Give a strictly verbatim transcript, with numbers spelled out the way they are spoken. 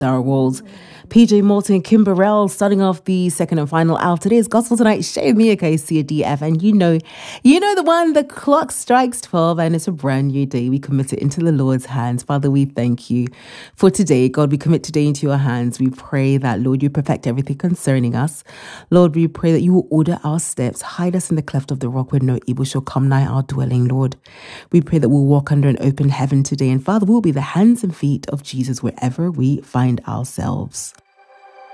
Darrell Walls, P J Morton, Kim Burrell, starting off the second and final hour of today's Gospel Tonight. Show me a K C a D F, and you know, you know the one. The clock strikes twelve, and it's a brand new day. We commit it into the Lord's hands. Father, we thank you for today. God, we commit today into your hands. We pray that, Lord, you perfect everything concerning us. Lord, we pray that you will order our steps, hide us in the cleft of the rock where no evil shall come nigh our dwelling. Lord, we pray that we'll walk under an open heaven today, and Father, we'll be the hands and feet of Jesus wherever we find ourselves.